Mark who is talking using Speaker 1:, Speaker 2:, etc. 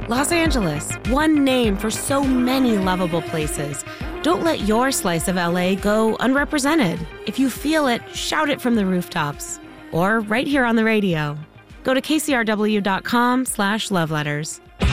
Speaker 1: Los Angeles, one name for so many lovable places. Don't let your slice of LA go unrepresented. If you feel it, shout it from the rooftops. Or right here on the radio. Go to kcrw.com/loveletters.